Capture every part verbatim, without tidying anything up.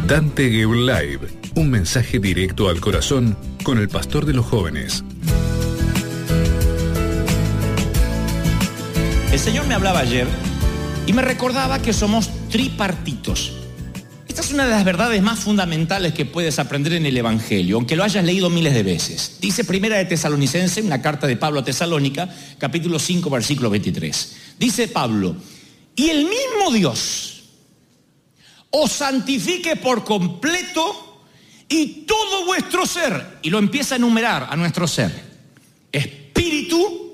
Dante Gebel Live, un mensaje directo al corazón con el pastor de los jóvenes. El Señor me hablaba ayer y me recordaba que somos tripartitos. Esta es una de las verdades más fundamentales que puedes aprender en el Evangelio, aunque lo hayas leído miles de veces. Dice Primera de Tesalonicenses, una carta de Pablo a Tesalónica, capítulo cinco, versículo veintitrés. Dice Pablo: y el mismo Dios os santifique por completo y todo vuestro ser, y lo empieza a enumerar a nuestro ser: espíritu,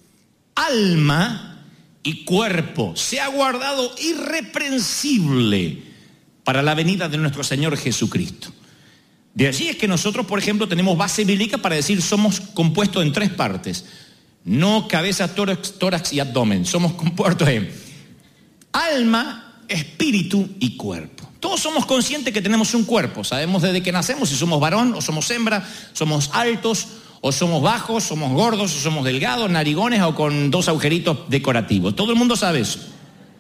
alma y cuerpo, sea guardado irreprensible para la venida de nuestro Señor Jesucristo. De allí es que nosotros, por ejemplo, tenemos base bíblica para decir somos compuestos en tres partes: no cabeza, tórax, tórax y abdomen. Somos compuestos en alma, espíritu y cuerpo. Todos somos conscientes que tenemos un cuerpo. Sabemos desde que nacemos si somos varón o somos hembra, somos altos o somos bajos, somos gordos o somos delgados, narigones o con dos agujeritos decorativos. Todo el mundo sabe eso.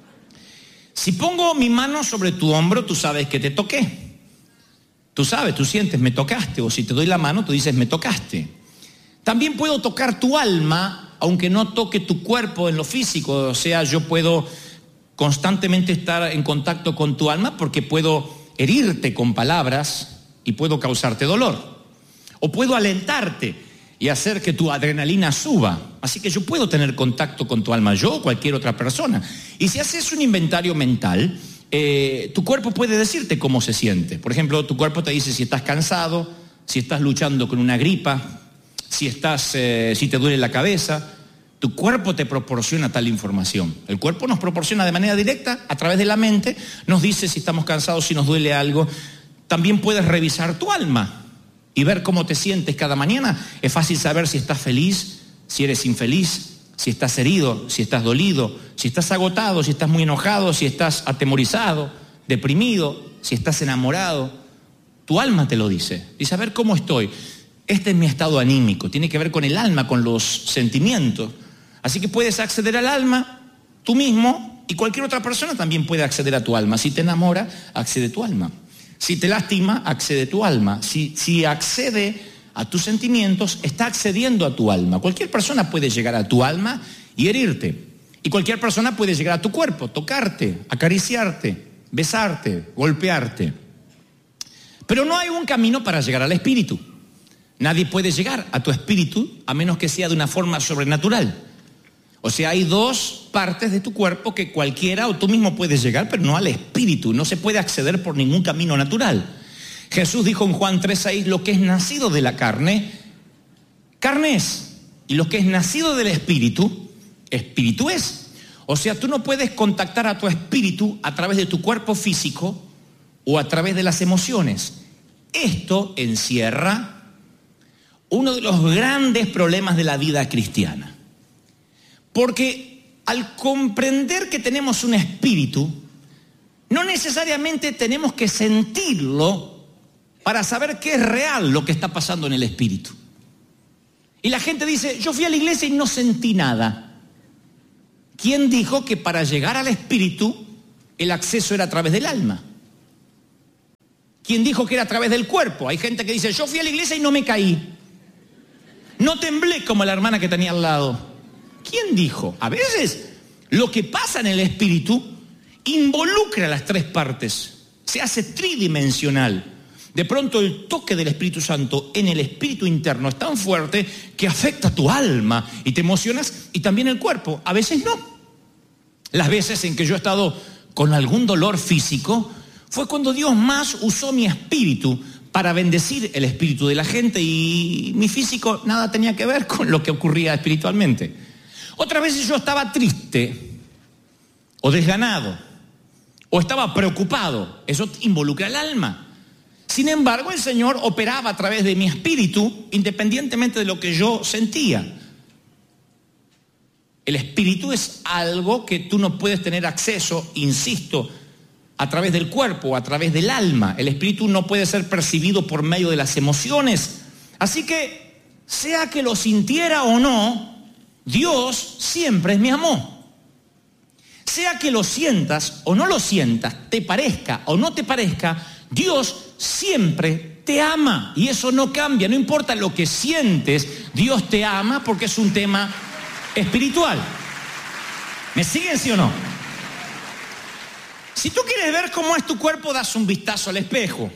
Si pongo mi mano sobre tu hombro, tú sabes que te toqué. Tú sabes, tú sientes, me tocaste. O si te doy la mano, tú dices, me tocaste. También puedo tocar tu alma, aunque no toque tu cuerpo en lo físico. O sea, yo puedo constantemente estar en contacto con tu alma porque puedo herirte con palabras y puedo causarte dolor. O puedo alentarte y hacer que tu adrenalina suba. Así que yo puedo tener contacto con tu alma, yo o cualquier otra persona. Y si haces un inventario mental, eh, tu cuerpo puede decirte cómo se siente. Por ejemplo, tu cuerpo te dice si estás cansado, si estás luchando con una gripa, si, estás, eh, si te duele la cabeza. Tu cuerpo te proporciona tal información. El cuerpo nos proporciona de manera directa, a través de la mente, nos dice si estamos cansados, si nos duele algo. También puedes revisar tu alma y ver cómo te sientes cada mañana. Es fácil saber si estás feliz, si eres infeliz, si estás herido, si estás dolido, si estás agotado, si estás muy enojado, si estás atemorizado, deprimido, si estás enamorado. Tu alma te lo dice. Dice, a ver cómo estoy. Este es mi estado anímico. Tiene que ver con el alma, con los sentimientos. Así que puedes acceder al alma tú mismo y cualquier otra persona también puede acceder a tu alma. Si te enamora, accede a tu alma. Si te lastima, accede a tu alma. Si, si accede a tus sentimientos, está accediendo a tu alma. Cualquier persona puede llegar a tu alma y herirte. Y cualquier persona puede llegar a tu cuerpo, tocarte, acariciarte, besarte, golpearte. Pero no hay un camino para llegar al espíritu. Nadie puede llegar a tu espíritu a menos que sea de una forma sobrenatural. O sea, hay dos partes de tu cuerpo que cualquiera o tú mismo puedes llegar, pero no al espíritu. No se puede acceder por ningún camino natural. Jesús dijo en Juan tres seis, lo que es nacido de la carne, carne es. Y lo que es nacido del espíritu, espíritu es. O sea, tú no puedes contactar a tu espíritu a través de tu cuerpo físico o a través de las emociones. Esto encierra uno de los grandes problemas de la vida cristiana. Porque al comprender que tenemos un espíritu, no necesariamente tenemos que sentirlo para saber qué es real lo que está pasando en el espíritu. Y la gente dice, yo fui a la iglesia y no sentí nada. ¿Quién dijo que para llegar al espíritu el acceso era a través del alma? ¿Quién dijo que era a través del cuerpo? Hay gente que dice, yo fui a la iglesia y no me caí. No temblé como la hermana que tenía al lado. ¿Quién dijo? A veces lo que pasa en el espíritu involucra las tres partes. Se hace tridimensional. De pronto el toque del Espíritu Santo en el espíritu interno es tan fuerte que afecta tu alma y te emocionas y también el cuerpo. A veces no. Las veces en que yo he estado con algún dolor físico fue cuando Dios más usó mi espíritu para bendecir el espíritu de la gente y mi físico nada tenía que ver con lo que ocurría espiritualmente. Otras veces yo estaba triste o desganado o estaba preocupado. Eso involucra el alma. Sin embargo, el Señor operaba a través de mi espíritu independientemente de lo que yo sentía. El espíritu es algo que tú no puedes tener acceso, insisto, a través del cuerpo o a través del alma. El espíritu no puede ser percibido por medio de las emociones. Así que, sea que lo sintiera o no, Dios siempre me amó. Sea que lo sientas o no lo sientas, te parezca o no te parezca, Dios siempre te ama y eso no cambia, no importa lo que sientes, Dios te ama porque es un tema espiritual. ¿Me siguen, sí o no? Si tú quieres ver cómo es tu cuerpo, das un vistazo al espejo.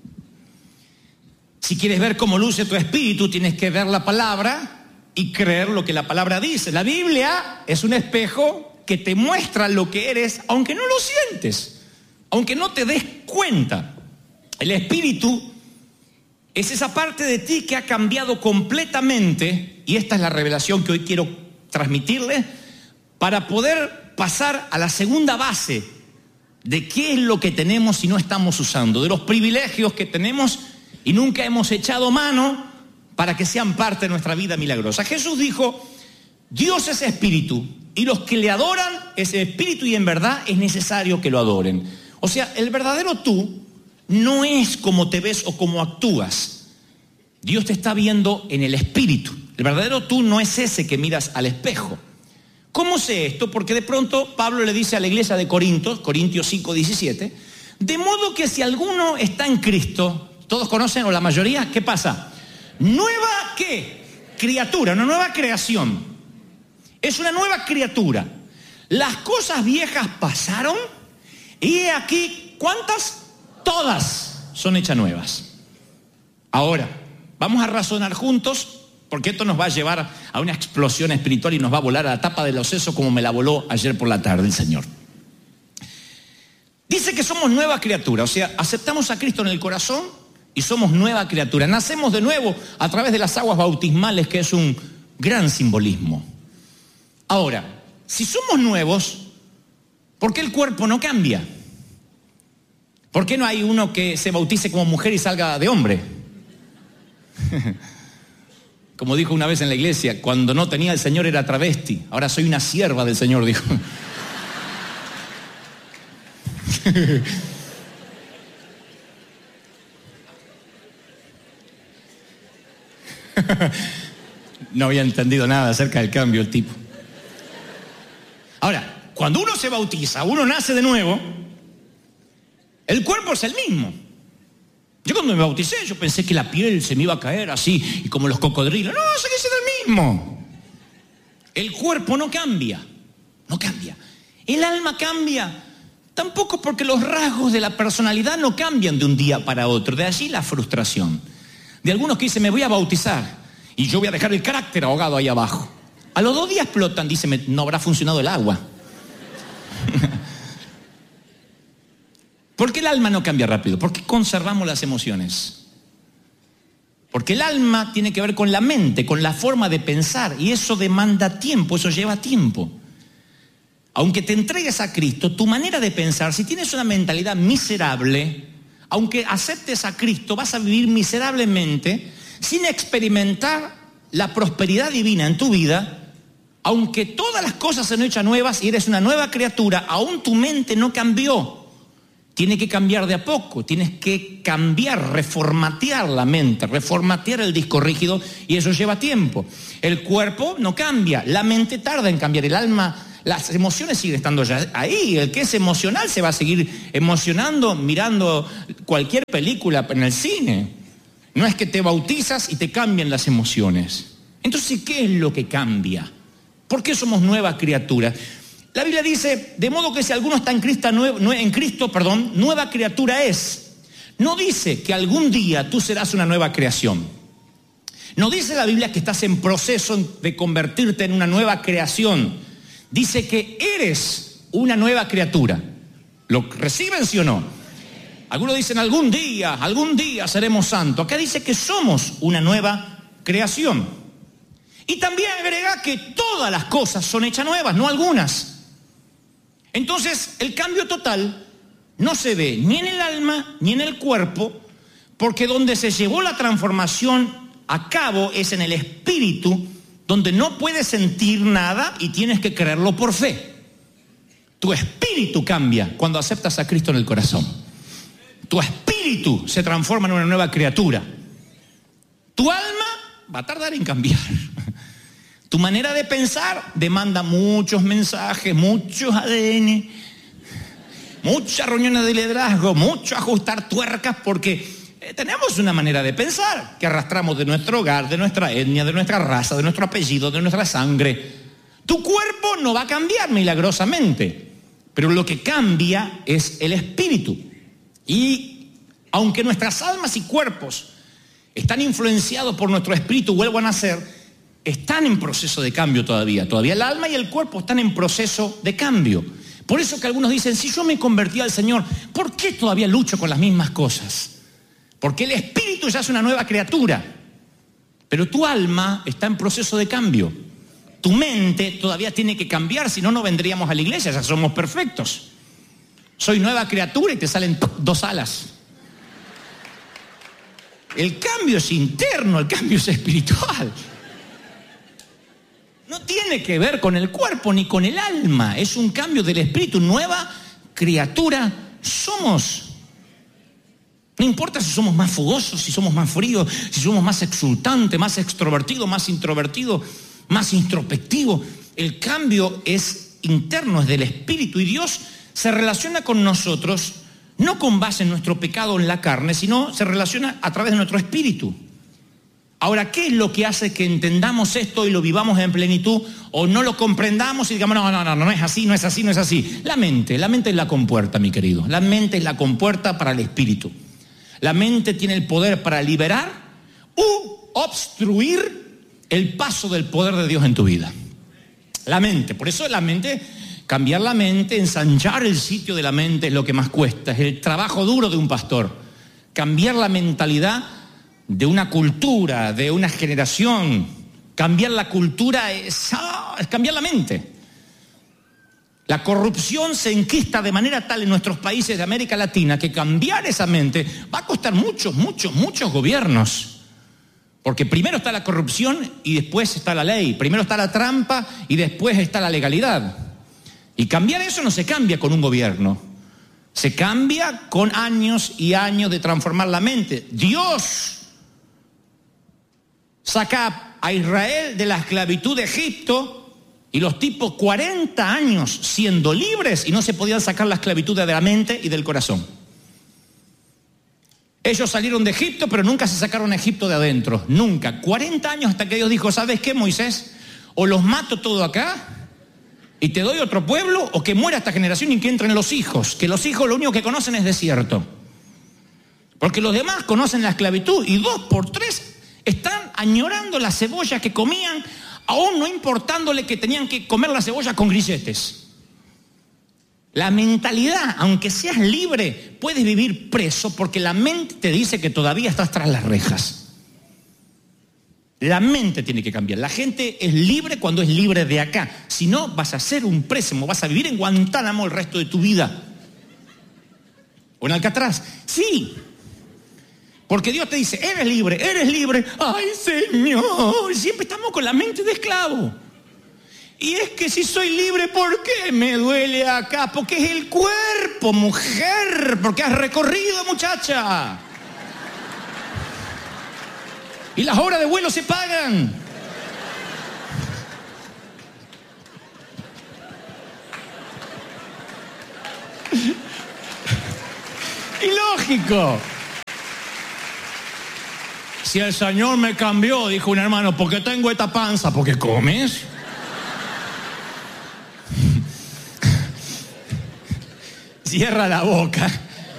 Si quieres ver cómo luce tu espíritu, tienes que ver la palabra y creer lo que la palabra dice. La Biblia es un espejo que te muestra lo que eres, aunque no lo sientes, aunque no te des cuenta. El espíritu es esa parte de ti que ha cambiado completamente, y esta es la revelación que hoy quiero transmitirles para poder pasar a la segunda base de qué es lo que tenemos y no estamos usando, de los privilegios que tenemos y nunca hemos echado mano para que sean parte de nuestra vida milagrosa. Jesús dijo, Dios es espíritu y los que le adoran ese espíritu y en verdad es necesario que lo adoren. O sea, el verdadero tú no es como te ves o como actúas. Dios te está viendo en el espíritu. El verdadero tú no es ese que miras al espejo. ¿Cómo sé esto? Porque de pronto Pablo le dice a la iglesia de Corintios, Corintios cinco diecisiete, de modo que si alguno está en Cristo, todos conocen o la mayoría, ¿qué pasa? Nueva ¿qué? Criatura, una nueva creación. Es una nueva criatura. Las cosas viejas pasaron y he aquí, ¿cuántas? Todas son hechas nuevas. Ahora, vamos a razonar juntos, porque esto nos va a llevar a una explosión espiritual y nos va a volar a la tapa de los sesos como me la voló ayer por la tarde el Señor. Dice que somos nueva criatura, o sea, aceptamos a Cristo en el corazón y somos nueva criatura. Nacemos de nuevo a través de las aguas bautismales, que es un gran simbolismo. Ahora, si somos nuevos, ¿por qué el cuerpo no cambia? ¿Por qué no hay uno que se bautice como mujer y salga de hombre? Como dijo una vez en la iglesia, cuando no tenía el Señor era travesti, ahora soy una sierva del Señor, dijo. No había entendido nada acerca del cambio el tipo. Ahora, cuando uno se bautiza, uno nace de nuevo, el cuerpo es el mismo. Yo cuando me bauticé, yo pensé que la piel se me iba a caer así, y como los cocodrilos. No, sigue siendo el mismo. El cuerpo no cambia, no cambia. El alma cambia, tampoco, porque los rasgos de la personalidad no cambian de un día para otro. De allí la frustración de algunos que dicen, me voy a bautizar y yo voy a dejar el carácter ahogado ahí abajo. A los dos días explotan, dicen, no habrá funcionado el agua. ¿Por qué el alma no cambia rápido? ¿Por qué conservamos las emociones? Porque el alma tiene que ver con la mente, con la forma de pensar, y eso demanda tiempo, eso lleva tiempo. Aunque te entregues a Cristo, tu manera de pensar, si tienes una mentalidad miserable, aunque aceptes a Cristo, vas a vivir miserablemente sin experimentar la prosperidad divina en tu vida. Aunque todas las cosas se han hecho nuevas y eres una nueva criatura, aún tu mente no cambió. Tiene que cambiar de a poco, tienes que cambiar, reformatear la mente, reformatear el disco rígido, y eso lleva tiempo. El cuerpo no cambia, la mente tarda en cambiar, el alma, las emociones siguen estando ya ahí. El que es emocional se va a seguir emocionando mirando cualquier película en el cine. No es que te bautizas y te cambian las emociones. Entonces, ¿qué es lo que cambia? ¿Por qué somos nuevas criaturas? La Biblia dice, de modo que si alguno está en Cristo, en Cristo, perdón, nueva criatura es. No dice que algún día tú serás una nueva creación. No dice la Biblia que estás en proceso de convertirte en una nueva creación. Dice que eres una nueva criatura. ¿Lo reciben, sí o no? Algunos dicen, algún día, algún día seremos santos. Acá dice que somos una nueva creación. Y también agrega que todas las cosas son hechas nuevas, no algunas. Entonces, el cambio total no se ve ni en el alma ni en el cuerpo, porque donde se llevó la transformación a cabo es en el espíritu, donde no puedes sentir nada y tienes que creerlo por fe. Tu espíritu cambia cuando aceptas a Cristo en el corazón. Tu espíritu se transforma en una nueva criatura. Tu alma va a tardar en cambiar. Tu manera de pensar demanda muchos mensajes, muchos A D N, muchas reuniones de liderazgo, mucho ajustar tuercas, porque eh, tenemos una manera de pensar que arrastramos de nuestro hogar, de nuestra etnia, de nuestra raza, de nuestro apellido, de nuestra sangre. Tu cuerpo no va a cambiar milagrosamente, pero lo que cambia es el espíritu. Y aunque nuestras almas y cuerpos están influenciados por nuestro espíritu, vuelvo a nacer, están en proceso de cambio todavía. Todavía el alma y el cuerpo están en proceso de cambio. Por eso que algunos dicen, si yo me convertí al Señor, ¿por qué todavía lucho con las mismas cosas? Porque el espíritu ya es una nueva criatura, pero tu alma está en proceso de cambio. Tu mente todavía tiene que cambiar, si no, no vendríamos a la iglesia, ya somos perfectos. Soy nueva criatura y te salen dos alas. El cambio es interno, el cambio es espiritual. No tiene que ver con el cuerpo ni con el alma, es un cambio del espíritu, nueva criatura somos. No importa si somos más fogosos, si somos más fríos, si somos más exultantes, más extrovertidos, más introvertidos, más introspectivos. El cambio es interno, es del espíritu, y Dios se relaciona con nosotros no con base en nuestro pecado en la carne, sino se relaciona a través de nuestro espíritu. Ahora, ¿qué es lo que hace que entendamos esto y lo vivamos en plenitud, o no lo comprendamos y digamos, no, no, no, no es así, no es así, no es así? La mente, la mente es la compuerta, mi querido. La mente es la compuerta para el espíritu. La mente tiene el poder para liberar u obstruir el paso del poder de Dios en tu vida. La mente, por eso la mente, cambiar la mente, ensanchar el sitio de la mente es lo que más cuesta, es el trabajo duro de un pastor. Cambiar la mentalidad de una cultura, de una generación. Cambiar la cultura es, ah, es cambiar la mente. La corrupción se enquista de manera tal en nuestros países de América Latina que cambiar esa mente va a costar muchos, muchos, muchos gobiernos. Porque primero está la corrupción y después está la ley. Primero está la trampa y después está la legalidad. Y cambiar eso no se cambia con un gobierno. Se cambia con años y años de transformar la mente. Dios saca a Israel de la esclavitud de Egipto y los tipos cuarenta años siendo libres y no se podían sacar la esclavitud de la mente y del corazón. Ellos salieron de Egipto, pero nunca se sacaron a Egipto de adentro, nunca. cuarenta años hasta que Dios dijo, ¿sabes qué, Moisés? O los mato todo acá y te doy otro pueblo, o que muera esta generación y que entren los hijos, que los hijos lo único que conocen es desierto. Porque los demás conocen la esclavitud y dos por tres están añorando la cebolla que comían, aún no importándole que tenían que comer la cebolla con grilletes. La mentalidad, aunque seas libre, puedes vivir preso porque la mente te dice que todavía estás tras las rejas. La mente tiene que cambiar. La gente es libre cuando es libre de acá. Si no, vas a ser un préstamo, vas a vivir en Guantánamo el resto de tu vida. ¿O en Alcatraz? Sí. Porque Dios te dice, eres libre, eres libre. ¡Ay, Señor! Siempre estamos con la mente de esclavo. Y es que si soy libre, ¿por qué me duele acá? Porque es el cuerpo, mujer. Porque has recorrido, muchacha. Y las horas de vuelo se pagan. Ilógico. Si el Señor me cambió, dijo un hermano, ¿por qué tengo esta panza? ¿Porque comes? Cierra la boca.